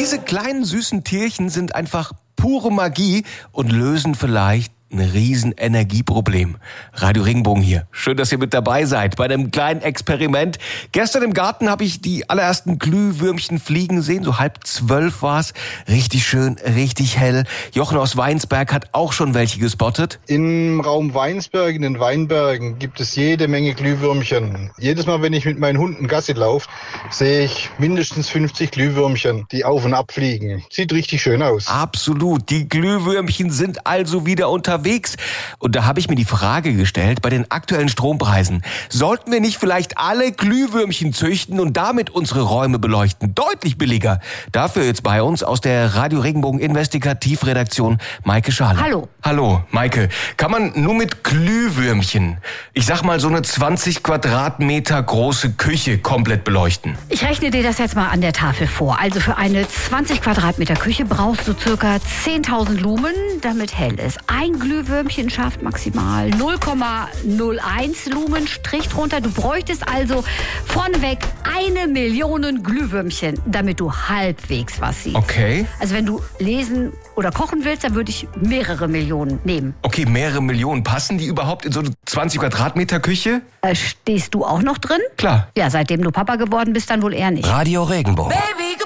Diese kleinen süßen Tierchen sind einfach pure Magie und lösen vielleicht ein riesen Energieproblem. Radio Regenbogen hier. Schön, dass ihr mit dabei seid bei einem kleinen Experiment. Gestern im Garten habe ich die allerersten Glühwürmchen fliegen sehen. So 11:30 war's. Richtig schön, richtig hell. Jochen aus Weinsberg hat auch schon welche gespottet. Im Raum Weinsberg, in den Weinbergen, gibt es jede Menge Glühwürmchen. Jedes Mal, wenn ich mit meinen Hunden Gassi laufe, sehe ich mindestens 50 Glühwürmchen, die auf und ab fliegen. Sieht richtig schön aus. Absolut. Die Glühwürmchen sind also wieder unterwegs. Und da habe ich mir die Frage gestellt, bei den aktuellen Strompreisen, sollten wir nicht vielleicht alle Glühwürmchen züchten und damit unsere Räume beleuchten? Deutlich billiger. Dafür jetzt bei uns aus der Radio Regenbogen Investigativredaktion Maike Schale. Hallo. Hallo, Maike. Kann man nur mit Glühwürmchen, ich sag mal so eine 20 Quadratmeter große Küche komplett beleuchten? Ich rechne dir das jetzt mal an der Tafel vor. Also für eine 20 Quadratmeter Küche brauchst du circa 10.000 Lumen, damit hell ist. Ein Glühwürmchen schafft maximal 0,01 Lumen, Strich drunter. Du bräuchtest also vorneweg 1 Million Glühwürmchen, damit du halbwegs was siehst. Okay. Also wenn du lesen oder kochen willst, dann würde ich mehrere Millionen nehmen. Okay, mehrere Millionen. Passen die überhaupt in so eine 20 Quadratmeter Küche? Stehst du auch noch drin? Klar. Ja, seitdem du Papa geworden bist, dann wohl eher nicht. Radio Regenbogen. Baby,